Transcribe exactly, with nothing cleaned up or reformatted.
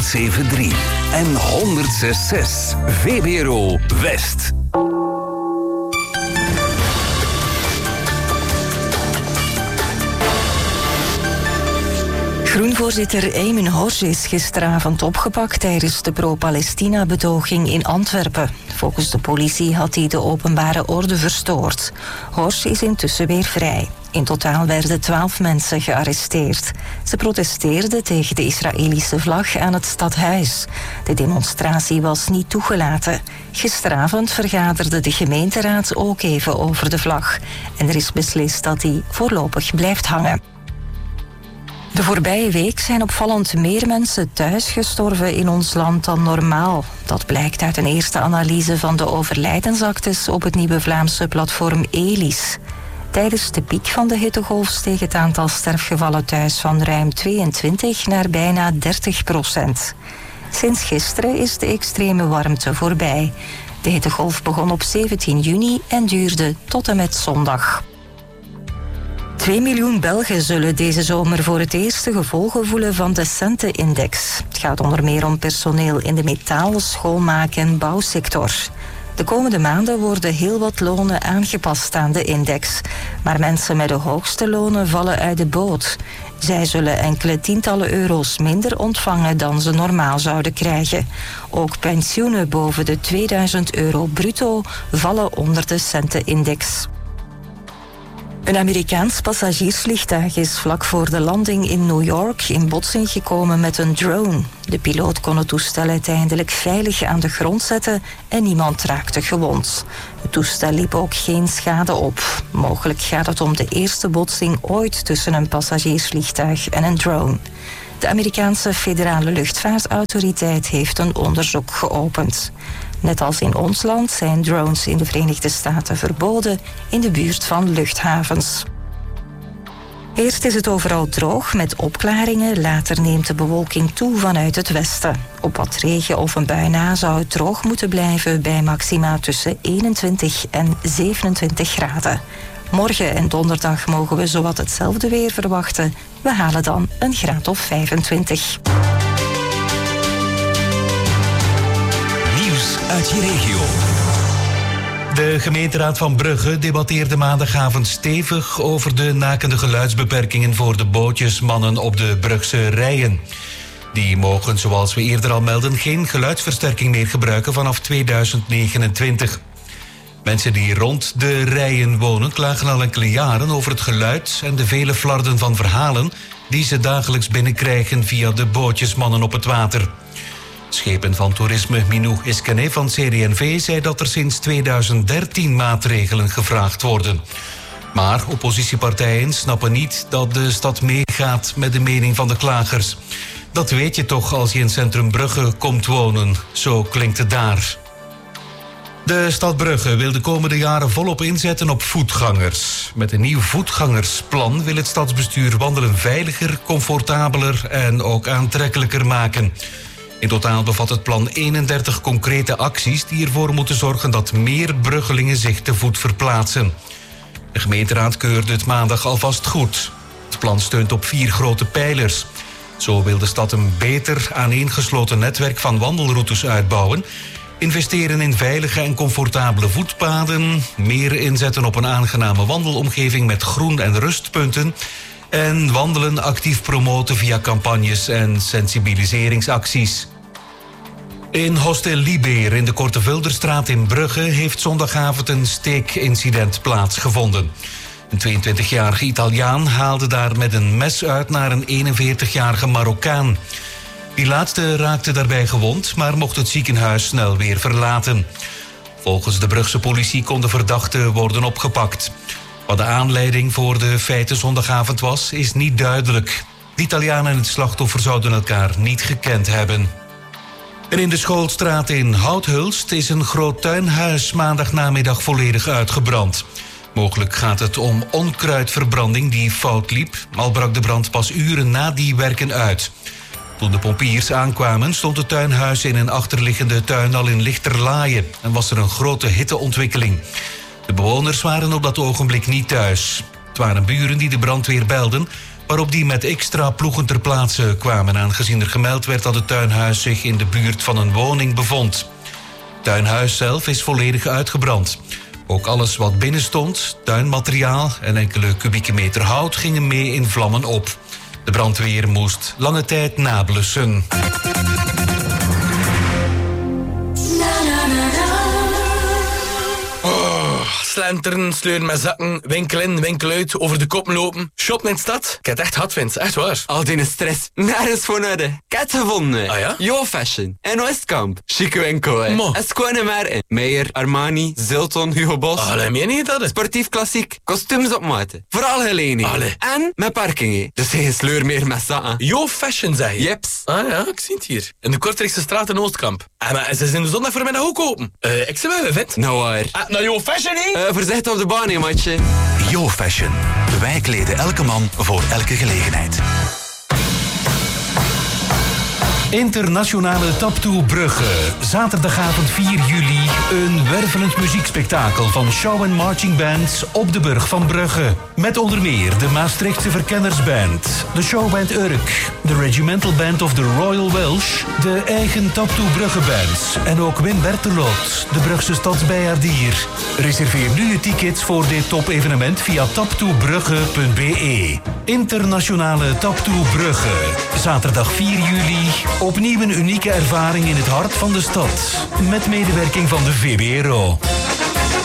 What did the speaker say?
honderdzeven komma drie en honderdzes komma zes. V B R O West. Groenvoorzitter Ayman Horsh is gisteravond opgepakt tijdens de pro-Palestina-betoging in Antwerpen. Volgens de politie had hij de openbare orde verstoord. Horsh is intussen weer vrij. In totaal werden twaalf mensen gearresteerd. Ze protesteerden tegen de Israëlische vlag aan het stadhuis. De demonstratie was niet toegelaten. Gisteravond vergaderde de gemeenteraad ook even over de vlag. En er is beslist dat die voorlopig blijft hangen. De voorbije week zijn opvallend meer mensen thuis gestorven in ons land dan normaal. Dat blijkt uit een eerste analyse van de overlijdensaktes op het nieuwe Vlaamse platform ELIS. Tijdens de piek van de hittegolf steeg het aantal sterfgevallen thuis van ruim tweeëntwintig naar bijna dertig procent. Sinds gisteren is de extreme warmte voorbij. De hittegolf begon op zeventien juni en duurde tot en met zondag. Twee miljoen Belgen zullen deze zomer voor het eerst de gevolgen voelen van de Centen-index. Het gaat onder meer om personeel in de metaal-, schoonmaak- en bouwsector. De komende maanden worden heel wat lonen aangepast aan de index. Maar mensen met de hoogste lonen vallen uit de boot. Zij zullen enkele tientallen euro's minder ontvangen dan ze normaal zouden krijgen. Ook pensioenen boven de tweeduizend euro bruto vallen onder de Centen-index. Een Amerikaans passagiersvliegtuig is vlak voor de landing in New York in botsing gekomen met een drone. De piloot kon het toestel uiteindelijk veilig aan de grond zetten en niemand raakte gewond. Het toestel liep ook geen schade op. Mogelijk gaat het om de eerste botsing ooit tussen een passagiersvliegtuig en een drone. De Amerikaanse federale luchtvaartautoriteit heeft een onderzoek geopend. Net als in ons land zijn drones in de Verenigde Staten verboden in de buurt van luchthavens. Eerst is het overal droog met opklaringen, later neemt de bewolking toe vanuit het westen. Op wat regen of een bui na zou het droog moeten blijven bij maxima tussen eenentwintig en zevenentwintig graden. Morgen en donderdag mogen we zowat hetzelfde weer verwachten. We halen dan een graad of vijfentwintig. Uit je regio. De gemeenteraad van Brugge debatteerde maandagavond stevig over de nakende geluidsbeperkingen voor de bootjesmannen op de Brugse rijen. Die mogen, zoals we eerder al melden, geen geluidsversterking meer gebruiken vanaf tweeduizend negenentwintig. Mensen die rond de rijen wonen klagen al enkele jaren over het geluid en de vele flarden van verhalen die ze dagelijks binnenkrijgen via de bootjesmannen op het water. Schepen van toerisme Minou Iskene van C D N V zei dat er sinds tweeduizend dertien maatregelen gevraagd worden. Maar oppositiepartijen snappen niet dat de stad meegaat met de mening van de klagers. Dat weet je toch als je in centrum Brugge komt wonen, zo klinkt het daar. De stad Brugge wil de komende jaren volop inzetten op voetgangers. Met een nieuw voetgangersplan wil het stadsbestuur wandelen veiliger, comfortabeler en ook aantrekkelijker maken. In totaal bevat het plan eenendertig concrete acties die ervoor moeten zorgen dat meer Bruggelingen zich te voet verplaatsen. De gemeenteraad keurde het maandag alvast goed. Het plan steunt op vier grote pijlers. Zo wil de stad een beter aaneengesloten netwerk van wandelroutes uitbouwen, investeren in veilige en comfortabele voetpaden, meer inzetten op een aangename wandelomgeving met groen- en rustpunten en wandelen actief promoten via campagnes en sensibiliseringsacties. In Hostel Libeer in de Kortevulderstraat in Brugge heeft zondagavond een steekincident plaatsgevonden. Een tweeëntwintigjarige Italiaan haalde daar met een mes uit naar een eenenveertigjarige Marokkaan. Die laatste raakte daarbij gewond, maar mocht het ziekenhuis snel weer verlaten. Volgens de Brugse politie kon de verdachte worden opgepakt. Wat de aanleiding voor de feiten zondagavond was, is niet duidelijk. De Italiaan en het slachtoffer zouden elkaar niet gekend hebben. En in de Schoolstraat in Houthulst is een groot tuinhuis maandagnamiddag volledig uitgebrand. Mogelijk gaat het om onkruidverbranding die fout liep, al brak de brand pas uren na die werken uit. Toen de pompiers aankwamen stond het tuinhuis in een achterliggende tuin al in lichterlaaien en was er een grote hitteontwikkeling. De bewoners waren op dat ogenblik niet thuis. Het waren buren die de brandweer belden waarop die met extra ploegen ter plaatse kwamen, aangezien er gemeld werd dat het tuinhuis zich in de buurt van een woning bevond. Het tuinhuis zelf is volledig uitgebrand. Ook alles wat binnen stond, tuinmateriaal en enkele kubieke meter hout gingen mee in vlammen op. De brandweer moest lange tijd nablussen. Slenteren, sleuren met zakken, winkel in, winkel uit, over de kop lopen. Shoppen in de stad. Ik heb het echt gehad, Vince. Echt waar. Al die stress, nergens voor nodig. Ik heb het gevonden. Ah ja? Yo Fashion. En Westkamp. Chique winkel, hè. Mo. Het is gewoon een merk. Meijer, Armani, Zilton, Hugo Boss. Allee, meen je dat? Sportief klassiek. Kostuums op maat. Vooral gelening. Allee. En met parking, hè. Dus geen sleur meer met zakken. Yo Fashion, zeg je? Jeps. Ah ja, ik zie het hier. In de Kortrijkse straat in Oostkamp. Ah, maar ze zijn de zondag voor mij nog ook open. Uh, ik zou wel, Vint. Nou waar. Ah, nou Yo Fashion, hè? Uh, voorzichtig op de baan, hè, matje. Yo Fashion. Wij kleden elke man voor elke gelegenheid. Internationale Taptoe Brugge. Zaterdagavond vier juli. Een wervelend muziekspektakel van show- en marching bands op de Burg van Brugge. Met onder meer de Maastrichtse Verkennersband, de showband Urk, de Regimental Band of the Royal Welsh, de eigen Taptoe Brugge bands en ook Wim Bertelot, de Brugse stadsbijaardier. Reserveer nu je tickets voor dit top-evenement via taptoebrugge punt b e. Internationale Taptoe Brugge. Zaterdag vier juli. Opnieuw een unieke ervaring in het hart van de stad. Met medewerking van de V B R O.